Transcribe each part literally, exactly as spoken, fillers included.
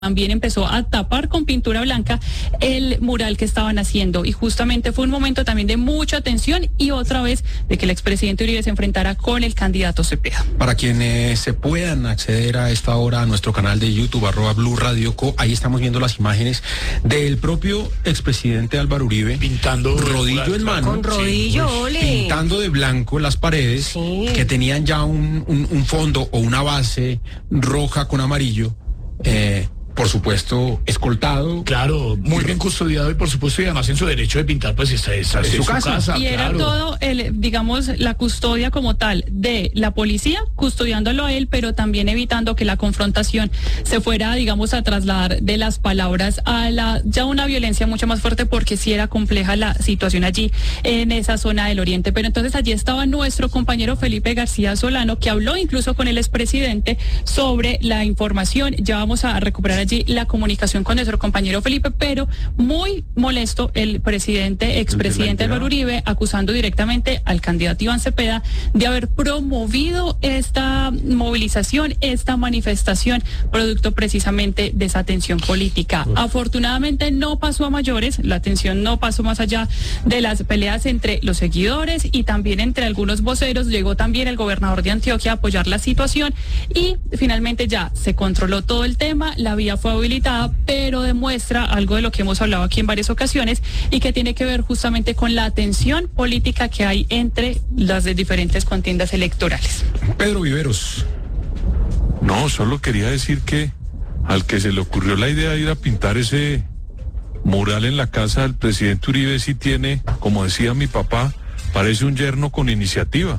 también empezó a tapar con pintura blanca el mural que estaban haciendo, y justamente fue un momento también de mucha tensión y otra vez de que el expresidente Uribe se enfrentara con el candidato Cepeda. Para quienes se puedan acceder a esta hora a nuestro canal de YouTube, arroba Blue Radio Co, ahí estamos viendo las imágenes del propio expresidente Álvaro Uribe pintando rodillo en mano, con rodillo, sí, ole. pintando de blanco las paredes, sí, que tenían ya un, un, un fondo o una base roja con amarillo. Eh, Por supuesto, escoltado. Claro, muy bien custodiado y por supuesto y además en su derecho de pintar, pues está, está, está en su casa. casa y era claro. todo, el, digamos, la custodia como tal de la policía, custodiándolo a él, pero también evitando que la confrontación se fuera, digamos, a trasladar de las palabras a la ya una violencia mucho más fuerte, porque sí era compleja la situación allí en esa zona del oriente. Pero entonces allí estaba nuestro compañero Felipe García Solano, que habló incluso con el expresidente sobre la información. Ya vamos a recuperar allí la comunicación con nuestro compañero Felipe, pero muy molesto el presidente, expresidente Álvaro Uribe, acusando directamente al candidato Iván Cepeda de haber promovido esta movilización, esta manifestación, producto precisamente de esa tensión política. Uf. Afortunadamente no pasó a mayores, la tensión no pasó más allá de las peleas entre los seguidores y también entre algunos voceros. Llegó también el gobernador de Antioquia a apoyar la situación y finalmente ya se controló todo el tema, la vía fue habilitada, pero demuestra algo de lo que hemos hablado aquí en varias ocasiones y que tiene que ver justamente con la tensión política que hay entre las de diferentes contiendas electorales. Pedro Viveros. No, solo quería decir que al que se le ocurrió la idea de ir a pintar ese mural en la casa del presidente Uribe sí tiene, como decía mi papá, parece un yerno con iniciativa.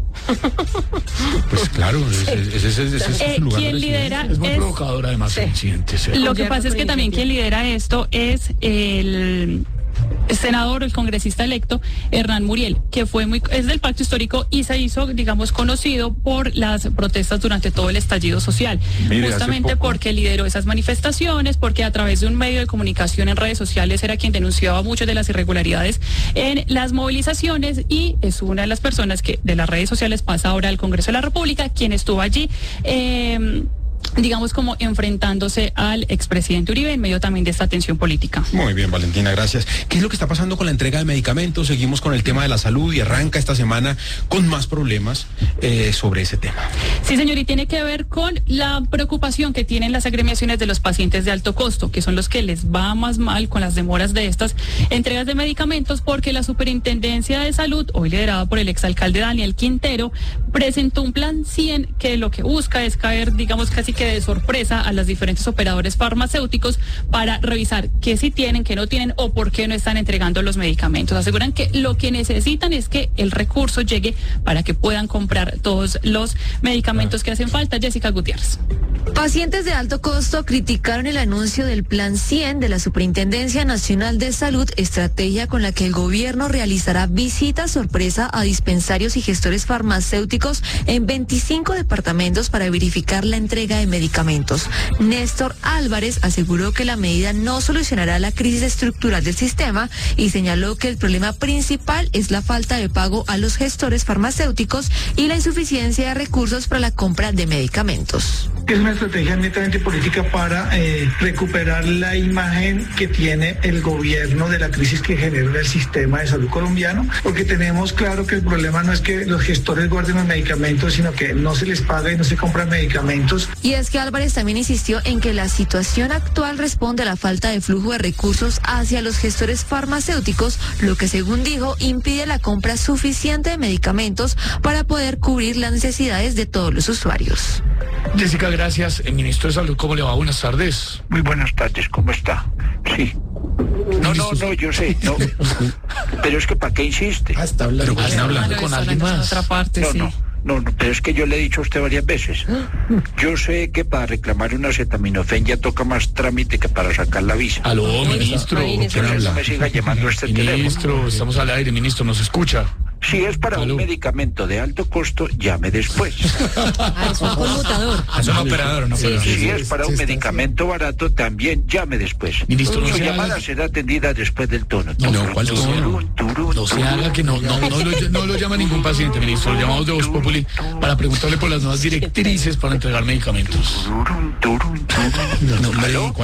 Pues claro, ese, ese, ese, ese es eh, su lugar. Quien lidera es muy es, provocador además, sí. Presidente. Sí. Lo que pasa es que también quien lidera esto es el senador, el congresista electo Hernán Muriel, que fue muy es del pacto histórico y se hizo, digamos, conocido por las protestas durante todo el estallido social. Mire, justamente porque lideró esas manifestaciones, porque a través de un medio de comunicación en redes sociales era quien denunciaba muchas de las irregularidades en las movilizaciones, y es una de las personas que de las redes sociales pasa ahora al Congreso de la República, quien estuvo allí eh, digamos como enfrentándose al expresidente Uribe en medio también de esta tensión política. Muy bien, Valentina, gracias. ¿Qué es lo que está pasando con la entrega de medicamentos? Seguimos con el tema de la salud y arranca esta semana con más problemas eh, sobre ese tema. Sí, señor, y tiene que ver con la preocupación que tienen las agremiaciones de los pacientes de alto costo, que son los que les va más mal con las demoras de estas entregas de medicamentos, porque la Superintendencia de Salud, hoy liderada por el exalcalde Daniel Quintero, presentó un plan cien que lo que busca es caer, digamos, casi que de sorpresa a los diferentes operadores farmacéuticos para revisar qué sí tienen, qué no tienen o por qué no están entregando los medicamentos. Aseguran que lo que necesitan es que el recurso llegue para que puedan comprar todos los medicamentos que hacen falta. Jessica Gutiérrez. Pacientes de alto costo criticaron el anuncio del Plan cien de la Superintendencia Nacional de Salud, estrategia con la que el gobierno realizará visitas sorpresa a dispensarios y gestores farmacéuticos en veinticinco departamentos para verificar la entrega de medicamentos. Néstor Álvarez aseguró que la medida no solucionará la crisis estructural del sistema y señaló que el problema principal es la falta de pago a los gestores farmacéuticos y la insuficiencia de recursos para la compra de medicamentos. Es una estrategia netamente política para eh, recuperar la imagen que tiene el gobierno de la crisis que genera el sistema de salud colombiano, porque tenemos claro que el problema no es que los gestores guarden los medicamentos, sino que no se les paga y no se compran medicamentos. Y es que Álvarez también insistió en que la situación actual responde a la falta de flujo de recursos hacia los gestores farmacéuticos, lo que, según dijo, impide la compra suficiente de medicamentos para poder cubrir las necesidades de todos los usuarios. Jessica, gracias. El ministro de Salud, ¿cómo le va? Buenas tardes. Muy buenas tardes, ¿cómo está? Sí. No, no, no, yo sé, no. Pero es que ¿para qué insiste? Ah, está hablando, pero está hablando con alguien más. Otra parte, no, sí. no, no, no, pero es que yo le he dicho a usted varias veces. Yo sé que para reclamar una acetaminofén ya toca más trámite que para sacar la visa. Aló, ministro. ¿Quién habla? No me siga llamando a este teléfono. Ministro, estamos al aire, ministro, ¿nos escucha? Si es para Aló. un medicamento de alto costo, llame después. Ah, es un conmutador. Es un operador, no operador. Si es para un medicamento barato, también llame después. Ministro, no Su se llamada haga- será atendida después del tono. No, no, ¿cuál tono? Turun, turun, No se haga que no, no, no, lo, no lo llama ningún paciente, ministro. Lo llamamos de Voz Populi para preguntarle por las nuevas directrices para entregar medicamentos. turun, turun, turun. No, hombre, ¿Aló?